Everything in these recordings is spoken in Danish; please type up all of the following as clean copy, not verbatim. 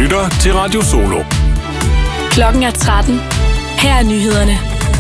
lytter til Radio Solo. Klokken er 13. Her er nyhederne.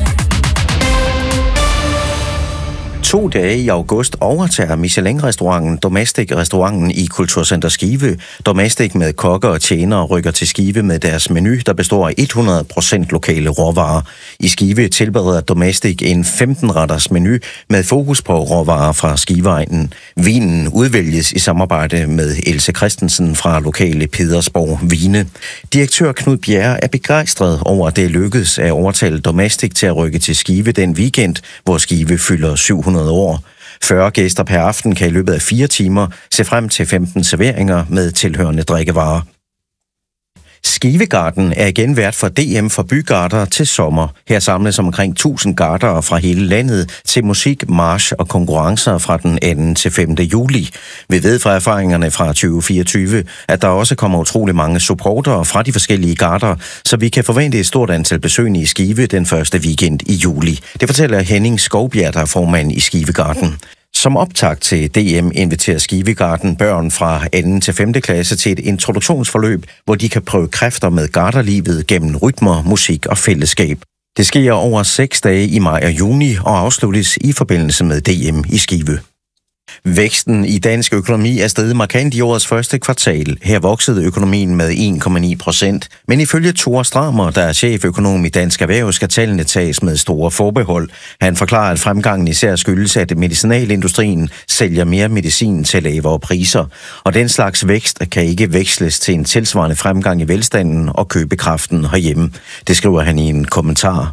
2 dage i august overtager Michelin-restauranten Domestic-restauranten i Kulturcenter Skive. Domestic med kokker og tjenere rykker til Skive med deres menu, der består af 100% lokale råvarer. I Skive tilbereder Domestic en 15-retters menu med fokus på råvarer fra Skiveegnen. Vinen udvælges i samarbejde med Else Christensen fra lokale Pedersborg Vine. Direktør Knud Bjerre er begejstret over, at det lykkedes at overtale Domestic til at rykke til Skive den weekend, hvor Skive fylder 700 år. 40 gæster per aften kan i løbet af 4 timer se frem til 15 serveringer med tilhørende drikkevarer. Skivegarden er igen vært for DM for bygarder til sommer. Her samles omkring 1000 gardere fra hele landet til musik, march og konkurrencer fra den 2. til 5. juli. Vi ved fra erfaringerne fra 2024, at der også kommer utrolig mange supportere fra de forskellige garder, så vi kan forvente et stort antal besøgende i Skive den første weekend i juli. Det fortæller Henning Skovbjerg, der er formand i Skivegarden. Som optakt til DM inviterer Skivegarden børn fra 2. til 5. klasse til et introduktionsforløb, hvor de kan prøve kræfter med garderlivet gennem rytmer, musik og fællesskab. Det sker over 6 dage i maj og juni og afsluttes i forbindelse med DM i Skive. Væksten i dansk økonomi er steget markant i årets første kvartal. Her voksede økonomien med 1,9%. Men ifølge Thor Stramer, der er cheføkonom i Dansk Erhverv, skal tallene tages med store forbehold. Han forklarer, at fremgangen især skyldes, at medicinalindustrien sælger mere medicin til lavere priser. Og den slags vækst kan ikke veksles til en tilsvarende fremgang i velstanden og købekraften herhjemme. Det skriver han i en kommentar.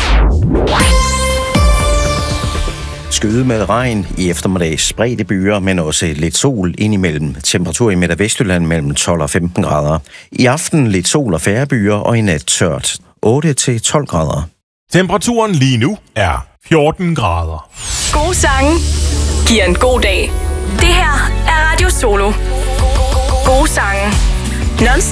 Skyde med regn i eftermiddag, spredte byer, men også lidt sol indimellem. Temperatur i Midt- og Vestjylland mellem 12 og 15 grader. I aften lidt sol og færre byer, og i nat tørt. 8 til 12 grader. Temperaturen lige nu er 14 grader. Gode sange giver en god dag. Det her er Radio Solo. Gode sange. Non